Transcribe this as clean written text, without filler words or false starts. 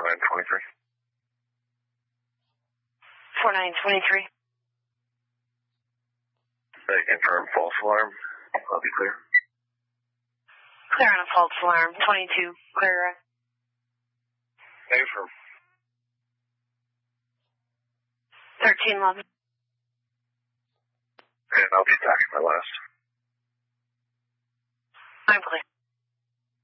4923. 4923. Confirm false alarm. I'll be clear. Clear on a false alarm. 22. Clear. Confirm. 1311. And I'll be back at my last. I'm clear.